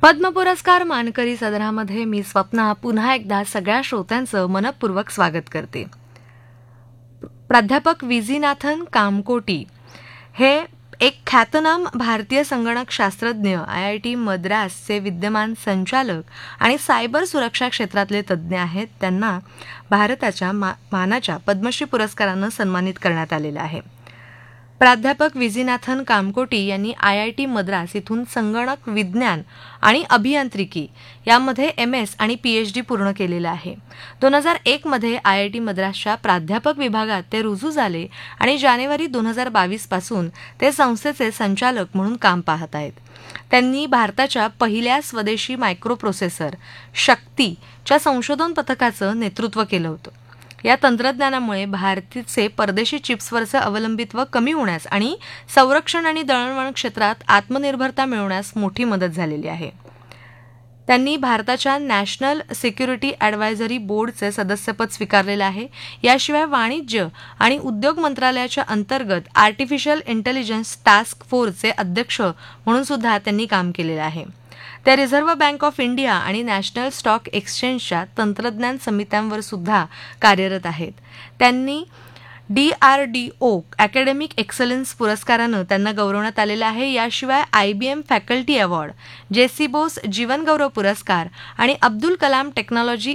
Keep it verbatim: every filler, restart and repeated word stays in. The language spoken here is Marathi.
पद्म पुरस्कार मानकरी सदरामध्ये मी स्वप्ना पुन्हा एकदा सगळ्या श्रोत्यांचं मनपूर्वक स्वागत करते. प्राध्यापक विजीनाथन कामकोटी हे एक ख्यातनाम भारतीय संगणक शास्त्रज्ञ, आय आय टी मद्रासचे विद्यमान संचालक आणि सायबर सुरक्षा क्षेत्रातले तज्ज्ञ आहेत. त्यांना भारताच्या मा मानाच्या पद्मश्री पुरस्कारानं सन्मानित करण्यात आलेलं आहे. प्राध्यापक विजीनाथन कामकोटी यांनी आय आय टी मद्रास इथून संगणक विज्ञान आणि अभियांत्रिकी यामध्ये एम एस आणि पी एच डी पूर्ण केलेलं आहे. दोन हजार एकमध्ये आय आय टी मद्रासच्या प्राध्यापक विभागात ते रुजू झाले आणि जानेवारी दोन हजार बावीस पासून ते संस्थेचे संचालक म्हणून काम पाहत आहेत. त्यांनी भारताच्या पहिल्या स्वदेशी मायक्रोप्रोसेसर शक्तीच्या संशोधन पथकाचं नेतृत्व केलं होतं. या तंत्रज्ञानामुळे भारताचे परदेशी चिप्सवरचं अवलंबित्व कमी होण्यास आणि संरक्षण आणि दळणवळण क्षेत्रात आत्मनिर्भरता मिळवण्यास मोठी मदत झालेली आहे. त्यांनी भारताच्या नॅशनल सिक्युरिटी ॲडवायझरी बोर्डचे सदस्यपद स्वीकारलेलं आहे. याशिवाय वाणिज्य आणि उद्योग मंत्रालयाच्या अंतर्गत आर्टिफिशियल इंटेलिजन्स टास्क फोर्सचे अध्यक्ष म्हणून सुद्धा त्यांनी काम केलेलं आहे. ते रिझर्व्ह बँक ऑफ इंडिया आणि नॅशनल स्टॉक एक्सचेंजच्या तंत्रज्ञान समित्यांवर सुद्धा कार्यरत आहेत. त्यांनी D R D O academic excellence पुरस्कारानं त्यांना गौरवण्यात आलेलं आहे. याशिवाय I B M faculty award, जे सी बोस जीवन गौरव पुरस्कार आणि अब्दुल कलाम टेक्नॉलॉजी